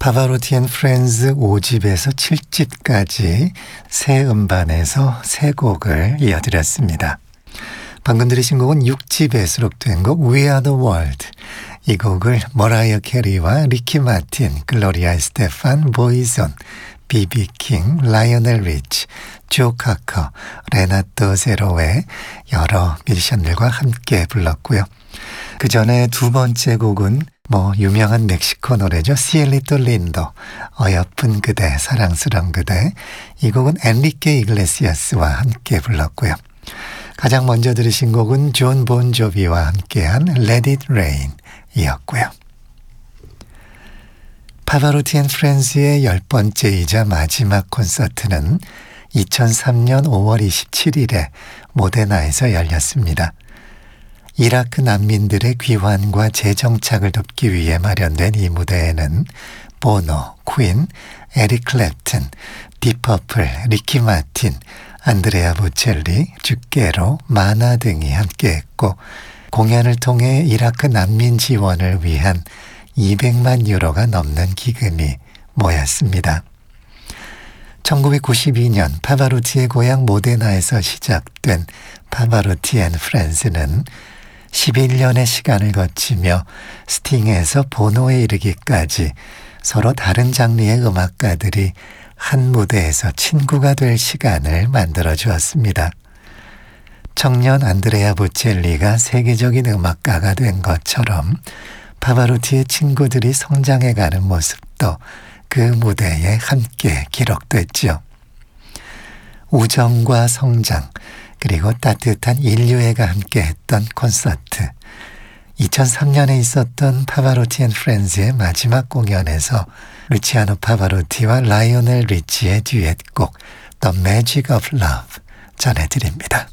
파바로티 앤 프렌즈 5집에서 7집까지 새 음반에서 세 곡을 이어드렸습니다. 방금 들으신 곡은 6집에 수록된 곡 We Are The World. 이 곡을 머라이어 캐리와 리키 마틴, 글로리아 에스테판, 보이존, 비비 킹, 라이오넬 리치, 조 카커, 레나토 제로의 여러 뮤지션들과 함께 불렀고요. 그 전에 두 번째 곡은 유명한 멕시코 노래죠. 시엘리토 린도, 어여쁜 그대, 사랑스러운 그대. 이 곡은 엔리케 이글레시아스와 함께 불렀고요. 가장 먼저 들으신 곡은 존 본 조비와 함께한 Let It Rain 이었고요. 파바로티 앤 프렌즈의 10번째이자 마지막 콘서트는 2003년 5월 27일에 모데나에서 열렸습니다. 이라크 난민들의 귀환과 재정착을 돕기 위해 마련된 이 무대에는 보노, 퀸, 에릭 클랩튼, 디퍼플, 리키 마틴, 안드레아 보첼리, 주게로, 마나 등이 함께했고 공연을 통해 이라크 난민 지원을 위한 200만 유로가 넘는 기금이 모였습니다. 1992년 파바로티의 고향 모데나에서 시작된 파바로티 앤 프렌즈는 11년의 시간을 거치며 스팅에서 보노에 이르기까지 서로 다른 장르의 음악가들이 한 무대에서 친구가 될 시간을 만들어 주었습니다. 청년 안드레아 보첼리가 세계적인 음악가가 된 것처럼 파바로티의 친구들이 성장해가는 모습도 그 무대에 함께 기록됐죠. 우정과 성장, 그리고 따뜻한 인류애가 함께했던 콘서트. 2003년에 있었던 파바로티 앤 프렌즈의 마지막 공연에서 루치아노 파바로티와 라이오넬 리치의 듀엣곡 The Magic of Love 전해드립니다.